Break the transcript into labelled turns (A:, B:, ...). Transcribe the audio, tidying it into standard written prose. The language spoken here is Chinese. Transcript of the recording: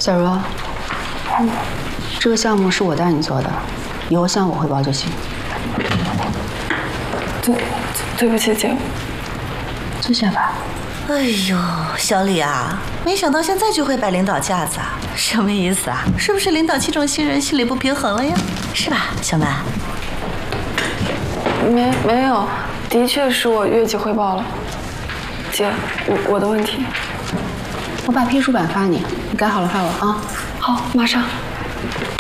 A: 小茹，这个项目是我带你做的，以后向我汇报就行。
B: 对不起，姐。
A: 坐下吧。
C: 哎呦，小李啊，没想到现在就会摆领导架子啊，什么意思啊？是不是领导器重新人，心里不平衡了呀？是吧，小曼？
B: 没有，的确是我越级汇报了。姐，我的问题。
A: 我把批书板发你，你改好了发我啊。
B: 好，马上。